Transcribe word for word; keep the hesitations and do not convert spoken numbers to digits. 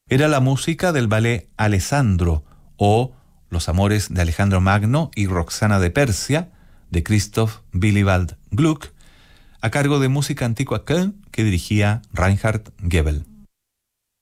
Era la música del ballet Alessandro o Los amores de Alejandro Magno y Roxana de Persia, de Christoph Willibald Gluck, a cargo de Música Antigua Köln, que dirigía Reinhard Goebel.